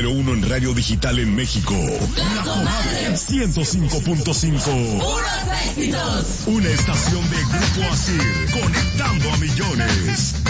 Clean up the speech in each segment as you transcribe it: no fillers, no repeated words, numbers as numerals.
número 1 en radio digital en México. La Comadre 105.5. ¡Puros éxitos! Una estación de Grupo Asir, conectando a millones.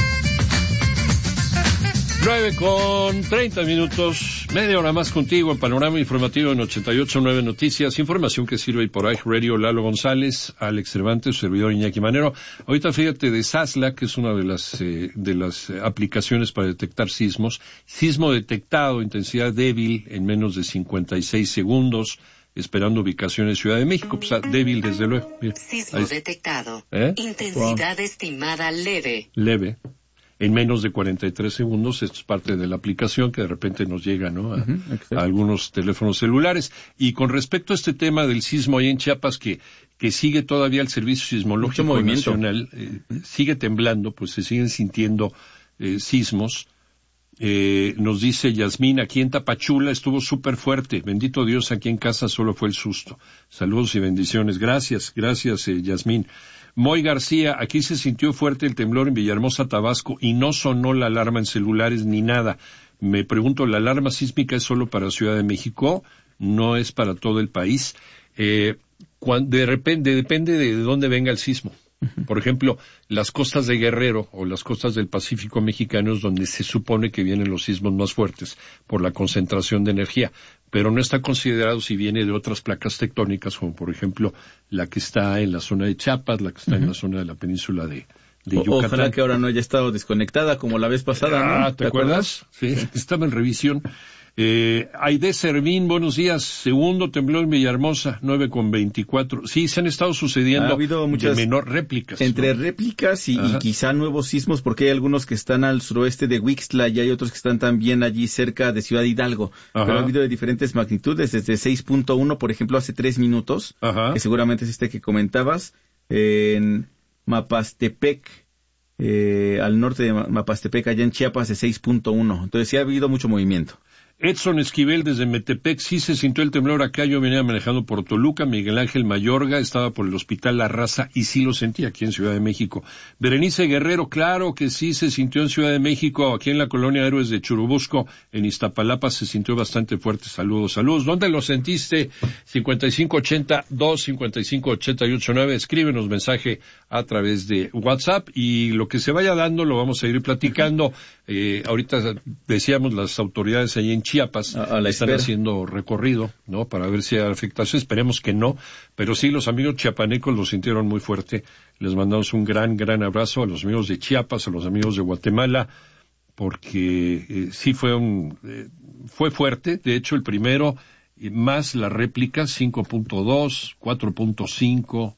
9:30, media hora más contigo en Panorama Informativo en 88.9 Noticias, información que sirve por iHeartRadio. Lalo González, Alex Cervantes, servidor Iñaki Manero. Ahorita fíjate de Sasla, que es una de las aplicaciones para detectar sismos. Sismo detectado, intensidad débil en menos de 56 segundos, esperando ubicación en Ciudad de México. Pues débil desde luego. Mira, sismo detectado. Intensidad estimada leve. Leve. En menos de 43 segundos, esto es parte de la aplicación que de repente nos llega, ¿no? A algunos teléfonos celulares. Y con respecto a este tema del sismo ahí en Chiapas, que sigue todavía el Servicio Sismológico Nacional, sigue temblando, pues se siguen sintiendo sismos. Nos dice Yasmín, aquí en Tapachula estuvo súper fuerte. Bendito Dios, aquí en casa solo fue el susto. Saludos y bendiciones. Gracias, Yasmín. Moy García, aquí se sintió fuerte el temblor en Villahermosa, Tabasco, y no sonó la alarma en celulares ni nada. Me pregunto, ¿la alarma sísmica es solo para Ciudad de México? ¿No es para todo el país? De repente, depende de dónde venga el sismo. Por ejemplo, las costas de Guerrero o las costas del Pacífico mexicano es donde se supone que vienen los sismos más fuertes por la concentración de energía, pero no está considerado si viene de otras placas tectónicas, como por ejemplo la que está en la zona de Chiapas, la que está en la zona de la península de Yucatán. Ojalá que ahora no haya estado desconectada como la vez pasada, ¿no? ¿Te acuerdas? Sí, estaba en revisión. Aide Servín, buenos días. Segundo temblor en Villahermosa, 9:24. Sí, se han estado sucediendo. Ha habido muchas de menor réplicas. Entre réplicas y quizá nuevos sismos, porque hay algunos que están al suroeste de Huixtla y hay otros que están también allí cerca de Ciudad Hidalgo. Pero ha habido de diferentes magnitudes, desde 6.1, por ejemplo, hace 3 minutos, que seguramente es que comentabas, en Mapastepec, al norte de Mapastepec, allá en Chiapas, de 6.1. Entonces sí ha habido mucho movimiento. Edson Esquivel desde Metepec, sí se sintió el temblor acá, yo venía manejando por Toluca. Miguel Ángel Mayorga estaba por el Hospital La Raza y sí lo sentí aquí en Ciudad de México. Berenice Guerrero, claro que sí se sintió en Ciudad de México, aquí en la colonia Héroes de Churubusco, en Iztapalapa se sintió bastante fuerte. Saludos. ¿Dónde lo sentiste? 5580-255-889, escríbenos mensaje a través de WhatsApp y lo que se vaya dando lo vamos a ir platicando. Ahorita decíamos las autoridades ahí en Chiapas están haciendo recorrido, ¿no? Para ver si hay afectación. Esperemos que no, pero sí, los amigos chiapanecos lo sintieron muy fuerte. Les mandamos un gran abrazo a los amigos de Chiapas, a los amigos de Guatemala, porque sí fue fuerte. De hecho, el primero, más la réplica, 5.2, 4.5,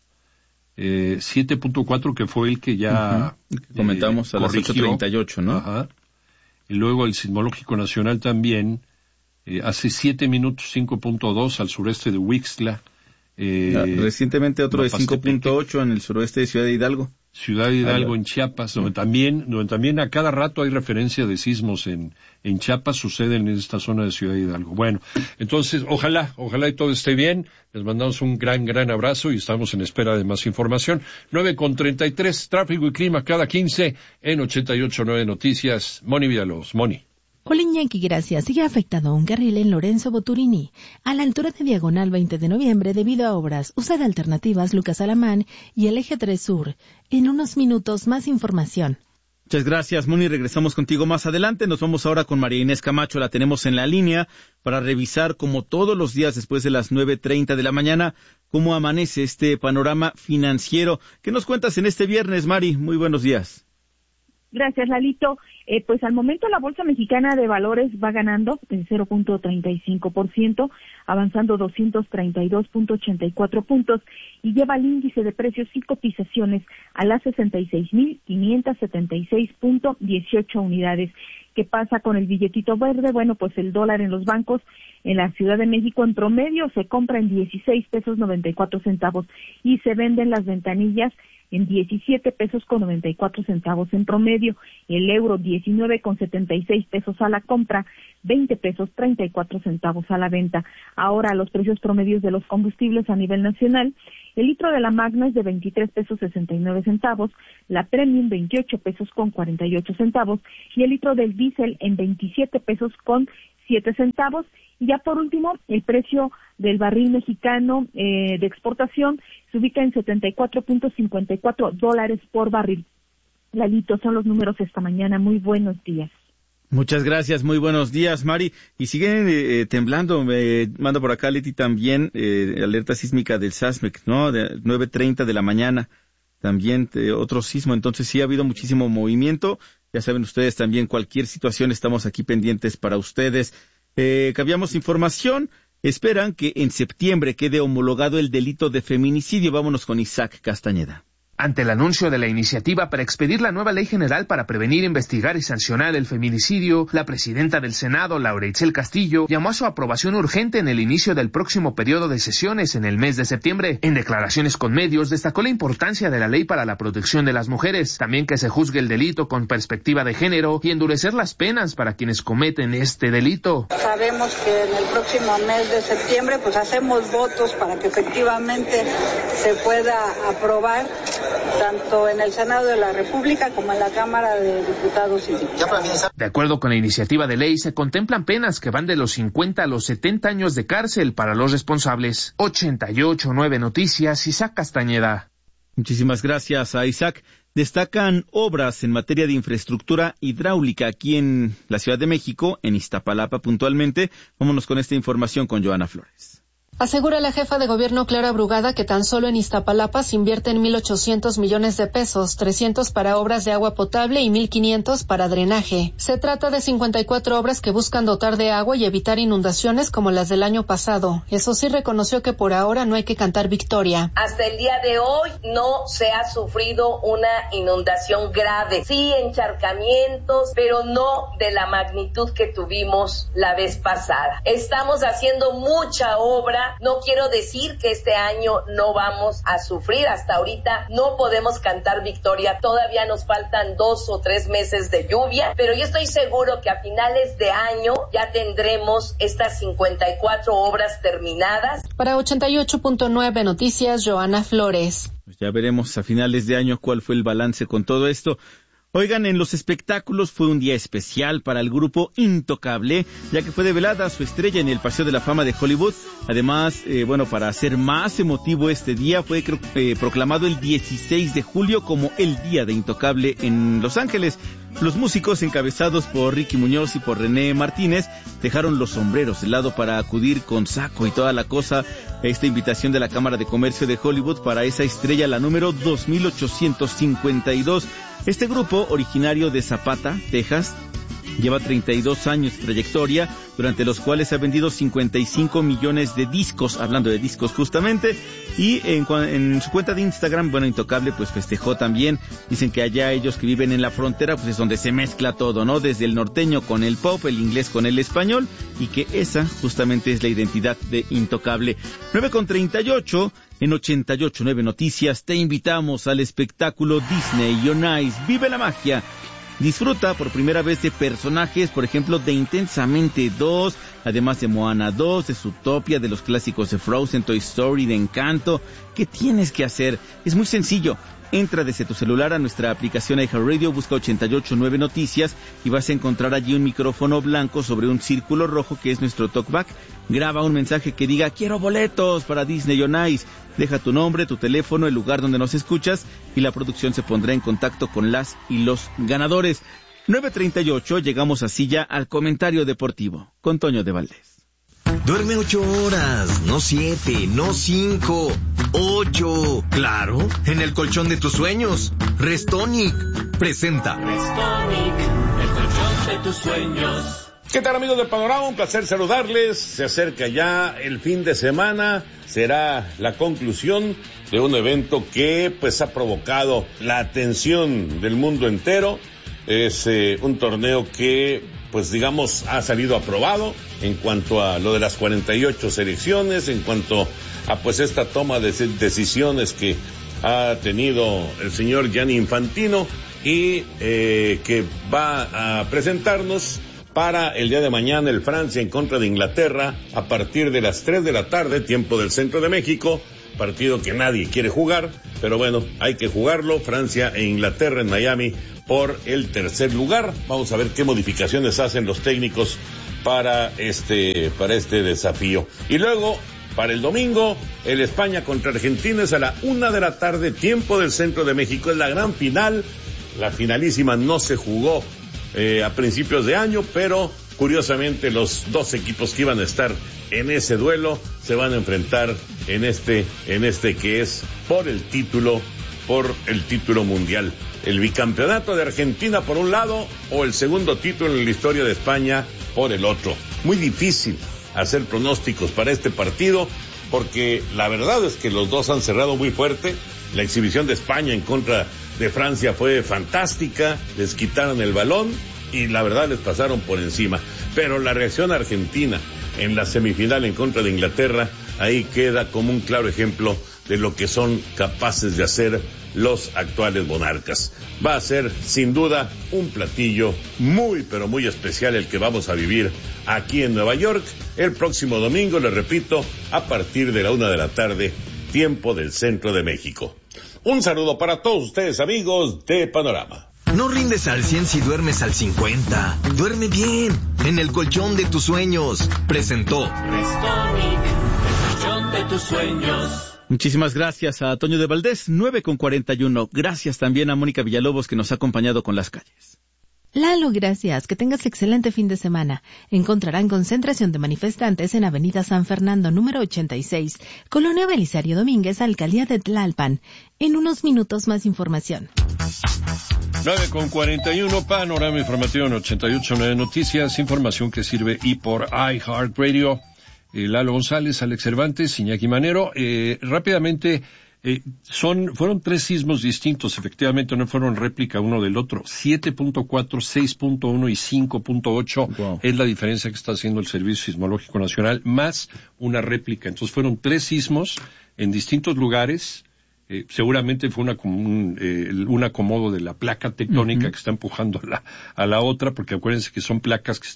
7.4, que fue el que ya comentamos a las 8:38, ¿no? Ajá. Y luego el Sismológico Nacional también, hace 7 minutos, 5.2 al sureste de Huixtla. Recientemente otro de 5.8 en el suroeste de Ciudad de Hidalgo. En Chiapas, donde también a cada rato hay referencia de sismos en Chiapas, suceden en esta zona de Ciudad de Hidalgo. Bueno, entonces, ojalá y todo esté bien. Les mandamos un gran abrazo y estamos en espera de más información. 9:33, tráfico y clima cada 15 en 88.9 Noticias. Moni Villalobos. Moni. Hola Iñaki, gracias. Sigue afectado un carril en Lorenzo Boturini, a la altura de Diagonal 20 de noviembre debido a obras. Usa de alternativas Lucas Alamán y el Eje 3 Sur. En unos minutos más información. Muchas gracias, Moni. Regresamos contigo más adelante. Nos vamos ahora con María Inés Camacho. La tenemos en la línea para revisar, como todos los días después de las 9:30 de la mañana, cómo amanece este panorama financiero. ¿Qué nos cuentas en este viernes, Mari? Muy buenos días. Gracias, Lalito. Pues al momento la Bolsa Mexicana de Valores va ganando en 0.35%, avanzando 232.84 puntos y lleva el índice de precios y cotizaciones a las 66.576.18 unidades. ¿Qué pasa con el billetito verde? Bueno, pues el dólar en los bancos en la Ciudad de México en promedio se compra en 16 pesos 94 centavos y se venden las ventanillas en 17 pesos con 94 centavos en promedio. El euro 19,76 pesos a la compra, 20 pesos 34 centavos a la venta. Ahora los precios promedios de los combustibles a nivel nacional: el litro de la Magna es de 23 pesos 69 centavos, la Premium 28 pesos con 48 centavos y el litro del diésel en 27 pesos con 7 centavos. Y ya por último, el precio del barril mexicano de exportación se ubica en $74.54 por barril. Lalito, son los números esta mañana. Muy buenos días. Muchas gracias, muy buenos días, Mari. Y siguen temblando, me manda por acá Leti también, alerta sísmica del SASMEC, ¿no? De 9:30 de la mañana, también otro sismo, entonces sí ha habido muchísimo movimiento. Ya saben ustedes también, cualquier situación estamos aquí pendientes para ustedes. Cambiamos información, esperan que en septiembre quede homologado el delito de feminicidio. Vámonos con Isaac Castañeda. Ante el anuncio de la iniciativa para expedir la nueva ley general para prevenir, investigar y sancionar el feminicidio, la presidenta del Senado, Laura Itzel Castillo, llamó a su aprobación urgente en el inicio del próximo periodo de sesiones en el mes de septiembre. En declaraciones con medios, destacó la importancia de la ley para la protección de las mujeres, también que se juzgue el delito con perspectiva de género y endurecer las penas para quienes cometen este delito. Sabemos que en el próximo mes de septiembre pues hacemos votos para que efectivamente se pueda aprobar tanto en el Senado de la República como en la Cámara de Diputados y Diputadas. De acuerdo con la iniciativa de ley, se contemplan penas que van de los 50 a los 70 años de cárcel para los responsables. 88.9 Noticias, Isaac Castañeda. Muchísimas gracias a Isaac. Destacan obras en materia de infraestructura hidráulica aquí en la Ciudad de México, en Iztapalapa puntualmente. Vámonos con esta información con Joana Flores. Asegura la jefa de gobierno Clara Brugada que tan solo en Iztapalapa se invierten 1,800 millones de pesos, 300 para obras de agua potable y 1,500 para drenaje. Se trata de 54 obras que buscan dotar de agua y evitar inundaciones como las del año pasado. Eso sí, reconoció que por ahora no hay que cantar victoria. Hasta el día de hoy no se ha sufrido una inundación grave. Sí, encharcamientos, pero no de la magnitud que tuvimos la vez pasada. Estamos haciendo mucha obra. No quiero decir que este año no vamos a sufrir. Hasta ahorita no podemos cantar victoria. Todavía nos faltan 2 o 3 meses de lluvia, pero yo estoy seguro que a finales de año ya tendremos estas 54 obras terminadas. Para 88.9 Noticias, Joana Flores. Pues ya veremos a finales de año cuál fue el balance con todo esto. Oigan, en los espectáculos fue un día especial para el grupo Intocable, ya que fue develada su estrella en el Paseo de la Fama de Hollywood. Además, para hacer más emotivo este día, fue proclamado el 16 de julio como el Día de Intocable en Los Ángeles. Los músicos, encabezados por Ricky Muñoz y por René Martínez, dejaron los sombreros de lado para acudir con saco y toda la cosa a esta invitación de la Cámara de Comercio de Hollywood para esa estrella, la número 2852. Este grupo, originario de Zapata, Texas, lleva 32 años de trayectoria, durante los cuales ha vendido 55 millones de discos, hablando de discos justamente, y en su cuenta de Instagram, Intocable, pues festejó también. Dicen que allá ellos que viven en la frontera, pues es donde se mezcla todo, ¿no? Desde el norteño con el pop, el inglés con el español, y que esa justamente es la identidad de Intocable. 9:38, en 88.9 Noticias, te invitamos al espectáculo Disney on Ice. ¡Vive la magia! Disfruta por primera vez de personajes, por ejemplo, de Intensamente 2, además de Moana 2, de Zootopia, de los clásicos de Frozen, Toy Story, de Encanto. ¿Qué tienes que hacer? Es muy sencillo. Entra desde tu celular a nuestra aplicación iHeartRadio, busca 88.9 Noticias y vas a encontrar allí un micrófono blanco sobre un círculo rojo que es nuestro talkback. Graba un mensaje que diga: quiero boletos para Disney on Ice. Deja tu nombre, tu teléfono, el lugar donde nos escuchas y la producción se pondrá en contacto con las y los ganadores. 9:38, llegamos así ya al comentario deportivo con Toño de Valdés. Duerme 8 horas, no 7, no 5, 8. Claro, en el colchón de tus sueños. Restonic presenta. Restonic, el colchón de tus sueños. ¿Qué tal, amigos de Panorama? Un placer saludarles. Se acerca ya el fin de semana. Será la conclusión de un evento que pues ha provocado la atención del mundo entero. Es un torneo que pues digamos ha salido aprobado en cuanto a lo de las 48 selecciones, en cuanto a pues esta toma de decisiones que ha tenido el señor Gianni Infantino y que va a presentarnos para el día de mañana el Francia en contra de Inglaterra a partir de las 3 de la tarde, tiempo del centro de México. Partido que nadie quiere jugar, pero bueno, hay que jugarlo. Francia e Inglaterra en Miami por el tercer lugar. Vamos a ver qué modificaciones hacen los técnicos para este desafío. Y luego, para el domingo, el España contra Argentina es a la 1:00 p.m, tiempo del centro de México. Es la gran final. La finalísima no se jugó a principios de año, pero curiosamente los dos equipos que iban a estar en ese duelo se van a enfrentar en este que es por el título mundial. El bicampeonato de Argentina por un lado o el segundo título en la historia de España por el otro. Muy difícil hacer pronósticos para este partido porque la verdad es que los dos han cerrado muy fuerte. La exhibición de España en contra de Francia fue fantástica, les quitaron el balón y la verdad les pasaron por encima. Pero la reacción argentina en la semifinal en contra de Inglaterra, ahí queda como un claro ejemplo de lo que son capaces de hacer los actuales monarcas. Va a ser sin duda un platillo muy pero muy especial el que vamos a vivir aquí en Nueva York el próximo domingo, les repito, a partir de la 1:00 p.m, tiempo del centro de México. Un saludo para todos ustedes, amigos de Panorama. No rindes al 100 si duermes al 50. Duerme bien, en el colchón de tus sueños. Presentó Restonic, el colchón de tus sueños. Muchísimas gracias a Toño de Valdés, 9:41. Gracias también a Mónica Villalobos, que nos ha acompañado con las calles. Lalo, gracias. Que tengas excelente fin de semana. Encontrarán concentración de manifestantes en Avenida San Fernando, número 86, Colonia Belisario Domínguez, Alcaldía de Tlalpan. En unos minutos más información. 9:41, Panorama Informativo en 88.9 Noticias, información que sirve y por iHeartRadio. Lalo González, Alex Cervantes, Iñaki Manero. Rápidamente, fueron 3 sismos distintos, efectivamente no fueron réplica uno del otro. 7.4, 6.1 y 5.8 wow. Es la diferencia que está haciendo el Servicio Sismológico Nacional, más una réplica. Entonces fueron 3 sismos en distintos lugares. Seguramente fue un acomodo de la placa tectónica que está empujando a la otra, porque acuérdense que son placas que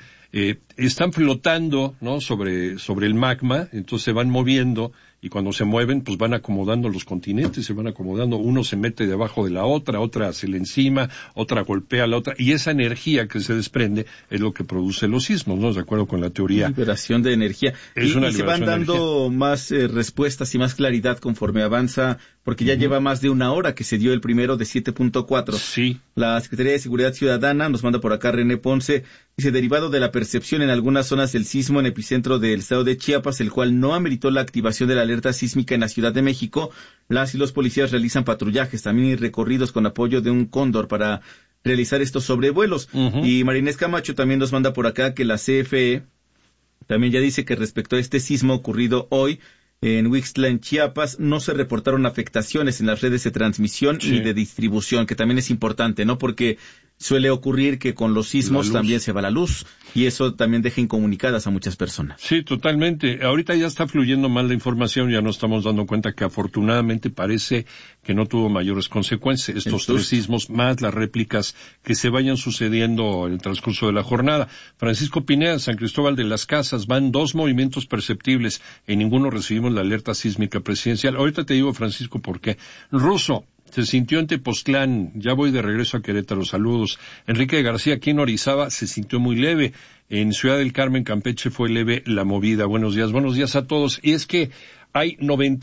están flotando, ¿no? sobre el magma, entonces se van moviendo y cuando se mueven pues van acomodando los continentes, se van acomodando, uno se mete debajo de la otra se le encima, otra golpea a la otra, y esa energía que se desprende es lo que produce los sismos, ¿no? De acuerdo con la teoría. Liberación de energía. Y se van dando más respuestas y más claridad conforme avanza, porque ya lleva más de 1 hora que se dio el primero de 7.4. Sí. La Secretaría de Seguridad Ciudadana nos manda por acá René Ponce, dice, derivado de la percepción en algunas zonas del sismo en epicentro del estado de Chiapas, el cual no ameritó la activación de la alerta sísmica en la Ciudad de México, las y los policías realizan patrullajes, también y recorridos con apoyo de un cóndor para realizar estos sobrevuelos. Y Marinés Camacho también nos manda por acá que la CFE también ya dice que respecto a este sismo ocurrido hoy en Huixtla, en Chiapas, no se reportaron afectaciones en las redes de transmisión ni de distribución, que también es importante, ¿no? Porque suele ocurrir que con los sismos también se va la luz y eso también deja incomunicadas a muchas personas. Sí, totalmente. Ahorita ya está fluyendo más la información, ya nos estamos dando cuenta que afortunadamente parece que no tuvo mayores consecuencias estos 3 sismos, más las réplicas que se vayan sucediendo en el transcurso de la jornada. Francisco Pineda, San Cristóbal de las Casas, van 2 movimientos perceptibles, en ninguno recibimos la alerta sísmica presidencial. Ahorita te digo, Francisco, por qué. Ruso se sintió en Tepoztlán, ya voy de regreso a Querétaro, saludos. Enrique García, aquí en Orizaba, se sintió muy leve. En Ciudad del Carmen, Campeche, fue leve la movida. Buenos días a todos. Y es que hay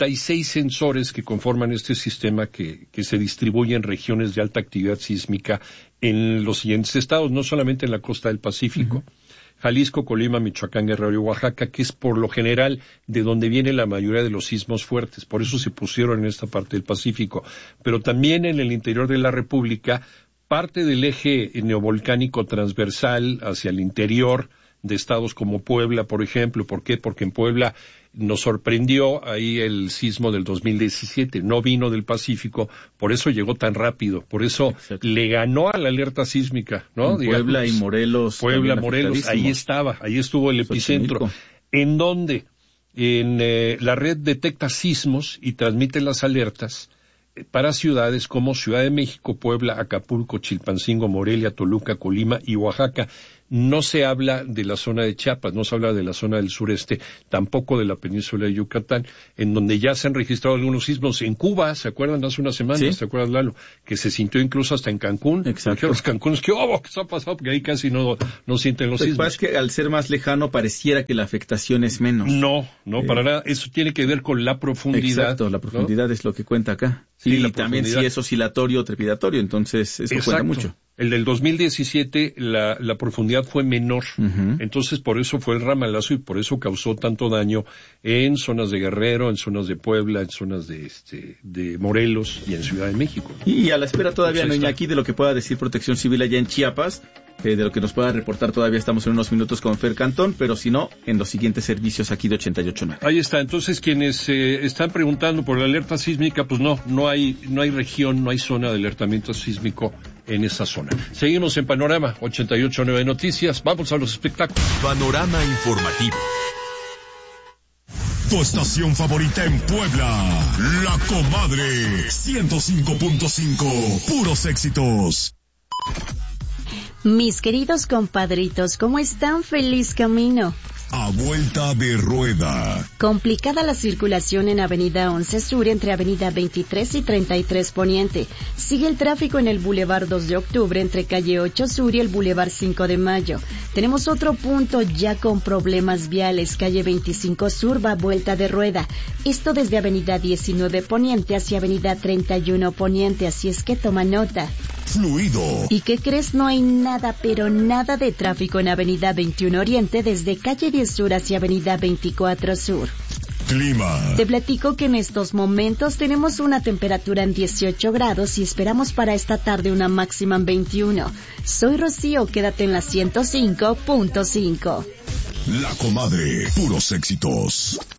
96 sensores que conforman este sistema que se distribuye en regiones de alta actividad sísmica en los siguientes estados, no solamente en la costa del Pacífico. Jalisco, Colima, Michoacán, Guerrero y Oaxaca, que es por lo general de donde viene la mayoría de los sismos fuertes. Por eso se pusieron en esta parte del Pacífico. Pero también en el interior de la República, parte del eje neovolcánico transversal hacia el interior de estados como Puebla, por ejemplo. ¿Por qué? Porque en Puebla nos sorprendió ahí el sismo del 2017, no vino del Pacífico, por eso llegó tan rápido, por eso le ganó a la alerta sísmica, ¿no? Puebla y Morelos. Puebla, Morelos, ahí estuvo el epicentro. ¿En dónde? En la red detecta sismos y transmite las alertas para ciudades como Ciudad de México, Puebla, Acapulco, Chilpancingo, Morelia, Toluca, Colima y Oaxaca. no se habla de la zona de Chiapas, no se habla de la zona del sureste, tampoco de la península de Yucatán, en donde ya se han registrado algunos sismos. En Cuba, ¿se acuerdan? Hace unas semanas, ¿sí? ¿Te acuerdas, Lalo? Que se sintió incluso hasta en Cancún. Exacto. Los Cancunes, ¿qué está pasando? Porque ahí casi no sienten los sismos. Lo que pasa es que al ser más lejano pareciera que la afectación es menos. No, para nada. Eso tiene que ver con la profundidad. Exacto, la profundidad, ¿no? Es lo que cuenta acá. Sí, y también si es oscilatorio o trepidatorio, entonces eso cuenta mucho. El del 2017, la profundidad fue menor. Entonces, por eso fue el ramalazo y por eso causó tanto daño en zonas de Guerrero, en zonas de Puebla, en zonas de Morelos y en Ciudad de México. Y a la espera todavía, no, Iñaki, de lo que pueda decir Protección Civil allá en Chiapas, de lo que nos pueda reportar todavía estamos en unos minutos con Fer Cantón, pero si no, en los siguientes servicios aquí de 88.9. Ahí está. Entonces, quienes están preguntando por la alerta sísmica, pues no hay región, no hay zona de alertamiento sísmico en esa zona. Seguimos en Panorama 88.9 Noticias. Vamos a los espectáculos. Panorama informativo. Tu estación favorita en Puebla, La Comadre 105.5, puros éxitos. Mis queridos compadritos, ¿cómo están? Feliz camino. A vuelta de rueda. Complicada la circulación en Avenida 11 Sur entre Avenida 23 y 33 Poniente. Sigue el tráfico en el Boulevard 2 de Octubre entre Calle 8 Sur y el Boulevard 5 de Mayo. Tenemos otro punto ya con problemas viales. Calle 25 Sur va a vuelta de rueda. Esto desde Avenida 19 Poniente hacia Avenida 31 Poniente. Así es que toma nota. Fluido. ¿Y qué crees? No hay nada, pero nada de tráfico en Avenida 21 Oriente desde Calle 10 Sur hacia Avenida 24 Sur. Clima. Te platico que en estos momentos tenemos una temperatura en 18 grados y esperamos para esta tarde una máxima en 21. Soy Rocío, quédate en la 105.5. La Comadre, puros éxitos.